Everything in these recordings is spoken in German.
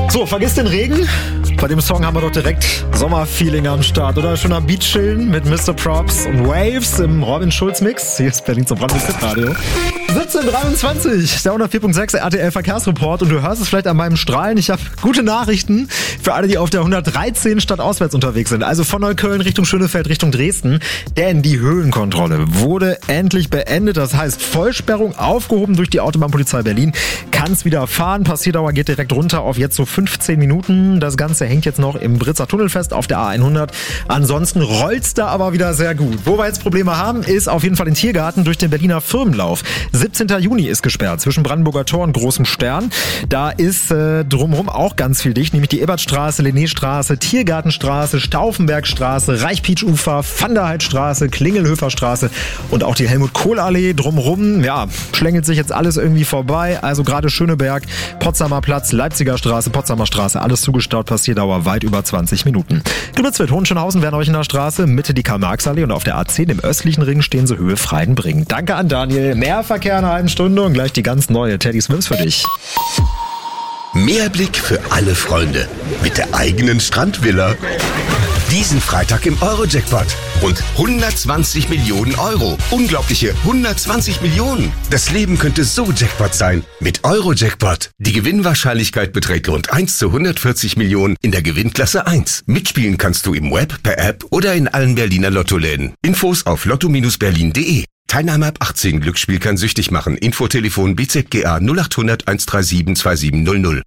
So, vergiss den Regen. Bei dem Song haben wir doch direkt Sommerfeeling am Start, oder? Schon am Beach chillen mit Mr. Props und Waves im Robin Schulz Mix. Hier ist Berlin zum Radio. 17:23, der 104.6 RTL Verkehrsreport, und du hörst es vielleicht an meinem Strahlen. Ich habe gute Nachrichten für alle, die auf der 113 stadtauswärts unterwegs sind. Also von Neukölln Richtung Schönefeld, Richtung Dresden. Denn die Höhenkontrolle wurde endlich beendet. Das heißt, Vollsperrung aufgehoben durch die Autobahnpolizei Berlin. Kann's wieder fahren. Passierdauer geht direkt runter auf jetzt so 15 Minuten. Das Ganze hängt jetzt noch im Britzer Tunnel fest auf der A100. Ansonsten rollt's da aber wieder sehr gut. Wo wir jetzt Probleme haben, ist auf jeden Fall den Tiergarten durch den Berliner Firmenlauf. 17. Juni ist gesperrt zwischen Brandenburger Tor und Großem Stern. Da ist drumherum auch ganz viel dicht, nämlich die Ebertstraße, Linnéstraße, Tiergartenstraße, Stauffenbergstraße, Reichpietsch-Ufer, Vanderheidstraße, Klingelhöferstraße und auch die Helmut-Kohl-Allee drumherum. Ja, schlängelt sich jetzt alles irgendwie vorbei. Also gerade Schöneberg, Potsdamer Platz, Leipziger Straße, Potsdamer Straße, alles zugestaut, Passierdauer weit über 20 Minuten. Glitzwitz, Hohenschönhausen, Werneuchener Straße, Mitte die Karl-Marx-Allee und auf der A10 im östlichen Ring stehen sie Höhe Freidenbring. Danke an Daniel. Mehr Verkehr in einer halben Stunde und gleich die ganz neue Teddy Swims für dich. Mehrblick für alle Freunde mit der eigenen Strandvilla. Diesen Freitag im Euro-Jackpot. Rund 120 Millionen Euro. Unglaubliche 120 Millionen. Das Leben könnte so Jackpot sein. Mit Euro-Jackpot. Die Gewinnwahrscheinlichkeit beträgt rund 1 zu 140 Millionen in der Gewinnklasse 1. Mitspielen kannst du im Web, per App oder in allen Berliner Lottoläden. Infos auf lotto-berlin.de. Teilnahme ab 18. Glücksspiel kann süchtig machen. Infotelefon BZGA 0800 137 2700.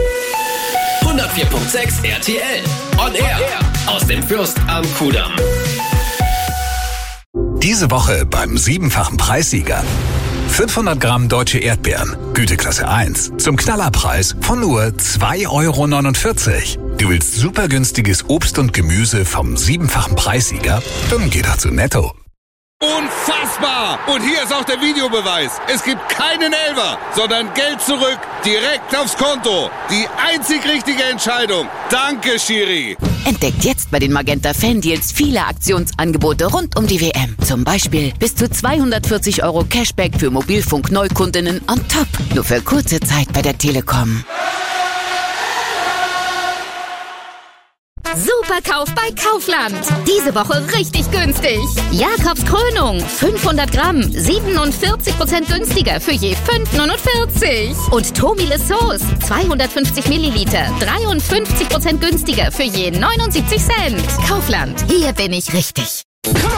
104.6 RTL. On Air. Aus dem Fürst am Kudamm. Diese Woche beim 7-fachen Preissieger. 500 Gramm deutsche Erdbeeren, Güteklasse 1, zum Knallerpreis von nur 2,49 €. Du willst super günstiges Obst und Gemüse vom 7-fachen Preissieger? Dann geh doch zu Netto. Unfassbar! Und hier ist auch der Videobeweis. Es gibt keinen Elfer, sondern Geld zurück, direkt aufs Konto. Die einzig richtige Entscheidung. Danke, Schiri. Entdeckt jetzt bei den Magenta Fan-Deals viele Aktionsangebote rund um die WM. Zum Beispiel bis zu 240 € Cashback für Mobilfunk-Neukundinnen on top. Nur für kurze Zeit bei der Telekom. Superkauf bei Kaufland. Diese Woche richtig günstig. Jakobs Krönung, 500 Gramm, 47% günstiger für je 5,49 €. Und Tomile Sauce, 250 Milliliter, 53% günstiger für je 79 Cent. Kaufland, hier bin ich richtig.